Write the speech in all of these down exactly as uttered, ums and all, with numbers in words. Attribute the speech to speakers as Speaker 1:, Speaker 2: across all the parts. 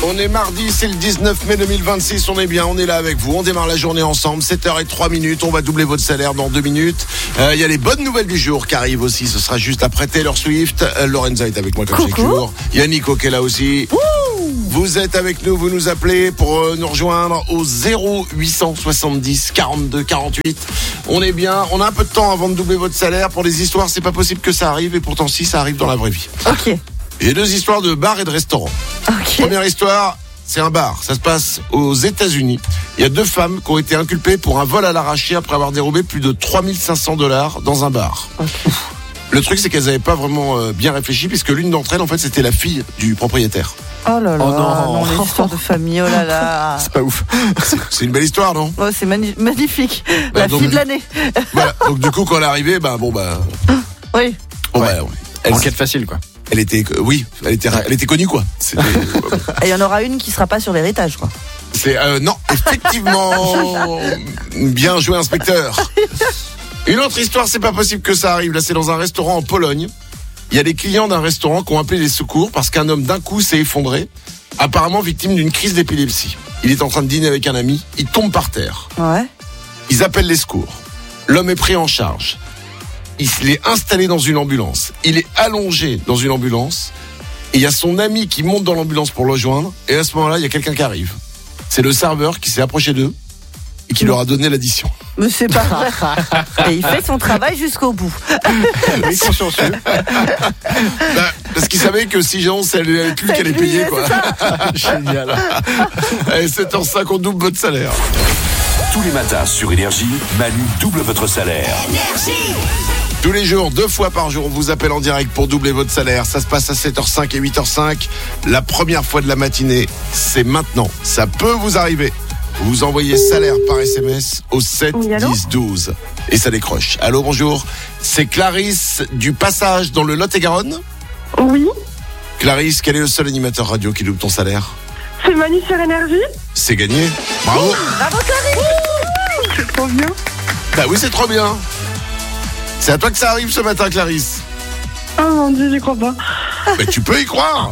Speaker 1: On est mardi, c'est le dix-neuf mai deux mille vingt-six, on est bien, on est là avec vous, on démarre la journée ensemble, sept heures zéro trois minutes, on va doubler votre salaire dans deux minutes. Il euh, y a les bonnes nouvelles du jour qui arrivent aussi, ce sera juste après Taylor Swift. Euh, Lorenza est avec moi comme chaque jour, il y a Nico qui est là aussi. Ouh, vous êtes avec nous, vous nous appelez pour euh, nous rejoindre au zéro huit cent soixante-dix quarante-deux quarante-huit. On est bien, on a un peu de temps avant de doubler votre salaire. Pour les histoires, c'est pas possible que ça arrive et pourtant si, ça arrive dans la vraie vie.
Speaker 2: Ok.
Speaker 1: J'ai deux histoires de bars et de restaurants.
Speaker 2: Okay.
Speaker 1: Première histoire, c'est un bar. Ça se passe aux États-Unis. Il y a deux femmes qui ont été inculpées pour un vol à l'arraché après avoir dérobé plus de trois mille cinq cents dollars dans un bar.
Speaker 2: Okay.
Speaker 1: Le truc, c'est qu'elles n'avaient pas vraiment euh, bien réfléchi puisque l'une d'entre elles, en fait, c'était la fille du propriétaire.
Speaker 2: Oh là là,
Speaker 3: oh non,
Speaker 2: non, les histoires de famille, oh là là.
Speaker 3: C'est pas ouf.
Speaker 1: C'est, c'est une belle histoire, non ?
Speaker 2: Oh, c'est mani- magnifique.
Speaker 1: Bah,
Speaker 2: la
Speaker 1: donc,
Speaker 2: fille de l'année.
Speaker 1: Voilà. Donc du coup, quand elle est arrivée, bah bon bah.
Speaker 2: Oui.
Speaker 1: Bon,
Speaker 3: ouais.
Speaker 1: bah, ouais. Elle,
Speaker 3: Enquête facile, quoi.
Speaker 1: Elle était, euh, oui, elle était, elle était connue, quoi. C'était,
Speaker 2: Et il y en aura une qui sera pas sur l'héritage, quoi.
Speaker 1: C'est euh, non, effectivement. Bien joué, inspecteur. Une autre histoire, c'est pas possible que ça arrive. Là, c'est dans un restaurant en Pologne. Il y a des clients d'un restaurant qui ont appelé les secours parce qu'un homme d'un coup s'est effondré, apparemment victime d'une crise d'épilepsie. Il est en train de dîner avec un ami, il tombe par terre.
Speaker 2: Ouais.
Speaker 1: Ils appellent les secours. L'homme est pris en charge. Il est installé dans une ambulance. Il est allongé dans une ambulance. Et il y a son ami qui monte dans l'ambulance pour le rejoindre. Et à ce moment-là, il y a quelqu'un qui arrive. C'est le serveur qui s'est approché d'eux et qui leur a donné l'addition.
Speaker 2: Mais c'est pas vrai. Et il fait son travail jusqu'au bout.
Speaker 3: Oui, consciencieux.
Speaker 1: Bah, parce qu'il savait que si Jean, c'est lui qui allait payer, quoi.
Speaker 3: Génial.
Speaker 1: Allez, sept heures cinq, on double votre salaire.
Speaker 4: Tous les matins sur Énergie, Manu double votre salaire.
Speaker 5: Énergie.
Speaker 1: Tous les jours, deux fois par jour, on vous appelle en direct pour doubler votre salaire. Ça se passe à sept heures cinq et huit heures cinq. La première fois de la matinée, c'est maintenant. Ça peut vous arriver. Vous envoyez salaire par S M S au sept dix douze. Et ça décroche. Allô, bonjour. C'est Clarisse du Passage dans le Lot-et-Garonne ?
Speaker 6: Oui.
Speaker 1: Clarisse, quel est le seul animateur radio qui double ton salaire ?
Speaker 6: C'est Manu sur Énergie.
Speaker 1: C'est gagné. Bravo.
Speaker 2: Bravo, Clarisse.
Speaker 6: C'est trop bien.
Speaker 1: Bah oui, c'est trop bien. C'est à toi que ça arrive ce matin, Clarisse.
Speaker 6: Oh mon Dieu, j'y crois pas.
Speaker 1: Mais tu peux y croire.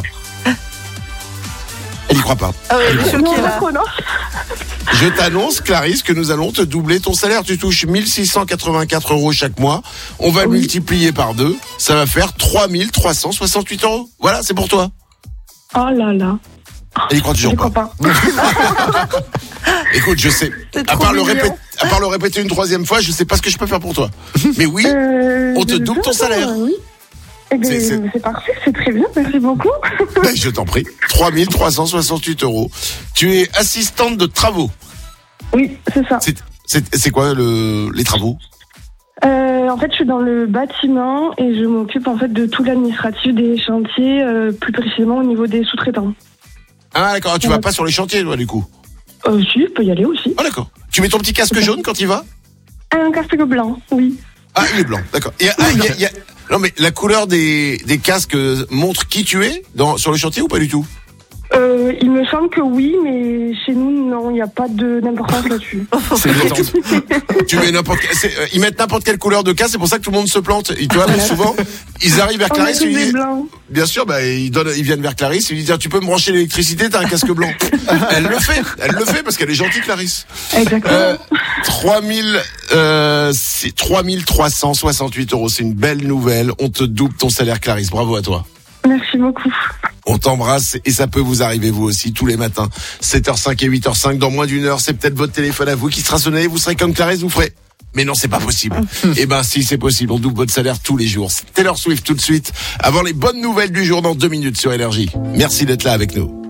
Speaker 1: Elle y croit pas.
Speaker 2: Ah ouais, le
Speaker 6: Non,
Speaker 2: choqué, là.
Speaker 6: trop, non.
Speaker 1: Je t'annonce, Clarisse, que nous allons te doubler ton salaire. Tu touches mille six cent quatre-vingt-quatre euros chaque mois. On va
Speaker 6: Oui.
Speaker 1: multiplier par deux. Ça va faire trois mille trois cent soixante-huit euros. Voilà, c'est pour toi.
Speaker 6: Oh là là.
Speaker 1: Elle y croit toujours
Speaker 6: J'y
Speaker 1: pas.
Speaker 6: crois pas.
Speaker 1: Écoute, je sais.
Speaker 2: C'est
Speaker 1: À
Speaker 2: trop
Speaker 1: part, le
Speaker 2: mignon.
Speaker 1: répéter, à part le répéter une troisième fois, je sais pas ce que je peux faire pour toi. Mais oui,
Speaker 6: Euh,
Speaker 1: on te
Speaker 6: je
Speaker 1: double
Speaker 6: sais
Speaker 1: ton
Speaker 6: pas,
Speaker 1: salaire.
Speaker 6: Oui. Eh ben,
Speaker 1: C'est-
Speaker 6: c'est,
Speaker 1: c'est-
Speaker 6: parfait, c'est très bien, merci beaucoup.
Speaker 1: ben, je t'en prie. trois mille trois cent soixante-huit euros. Tu es assistante de travaux.
Speaker 6: Oui, c'est ça.
Speaker 1: C'est, c'est, c'est quoi le, les travaux ?
Speaker 6: Euh, en fait, je suis dans le bâtiment et je m'occupe en fait de tout l'administratif des chantiers, euh, plus précisément au niveau des sous-traitants.
Speaker 1: Ah d'accord, tu vas pas sur les chantiers, toi, du coup.
Speaker 6: Euh, si, je peux y aller aussi.
Speaker 1: Ah d'accord. Tu mets ton petit casque jaune quand il va ?
Speaker 6: Un casque blanc, oui.
Speaker 1: Ah, il est blanc, d'accord. Et, ah, il y a- il y a- Non mais la couleur des, des casques montre qui tu es dans, sur le chantier ou pas du tout ?
Speaker 6: Euh, il me semble que oui, mais chez nous, non, il n'y a pas de, d'importance là-dessus.
Speaker 3: C'est une détente.
Speaker 1: Tu mets n'importe quel- c'est, euh, ils mettent n'importe quelle couleur de casque, c'est pour ça que tout le monde se plante. Et tu vois, mais souvent, ils arrivent vers
Speaker 6: On a
Speaker 1: Clarisse,
Speaker 6: tous
Speaker 1: ils lui
Speaker 6: des
Speaker 1: disent,
Speaker 6: blancs.
Speaker 1: bien sûr, bah, ils, donnent, ils viennent vers Clarisse, ils lui disent, tu peux me brancher l'électricité, t'as un casque blanc. Elle le fait, elle le fait parce qu'elle est gentille, Clarisse.
Speaker 6: Exactement.
Speaker 1: Euh, trois mille, euh, c'est trois mille trois cent soixante-huit euros, c'est une belle nouvelle. On te double ton salaire, Clarisse. Bravo à toi.
Speaker 6: Merci beaucoup.
Speaker 1: On t'embrasse et ça peut vous arriver vous aussi tous les matins. sept heures cinq et huit heures cinq, dans moins d'une heure, c'est peut-être votre téléphone à vous qui sera sonné, vous serez comme Clarisse, vous ferez. Mais non, c'est pas possible. Eh ben si, c'est possible, on double votre salaire tous les jours. C'est Taylor Swift tout de suite, avant les bonnes nouvelles du jour dans deux minutes sur Énergie. Merci d'être là avec nous.